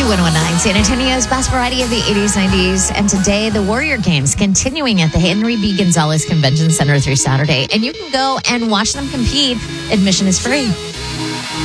Q119, San Antonio's best variety of the 80s, 90s. And today, the Warrior Games continuing at the Henry B. Gonzalez Convention Center through Saturday. And you can go and watch them compete. Admission is free.